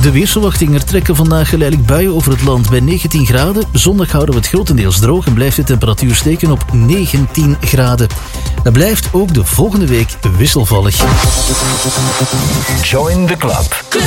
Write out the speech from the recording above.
De weersverwachting. Er trekken vandaag geleidelijk buien over het land bij 19 graden. Zondag houden we het grotendeels droog en blijft de temperatuur steken op 19 graden. Dat blijft ook de volgende week wisselvallig. Join the club.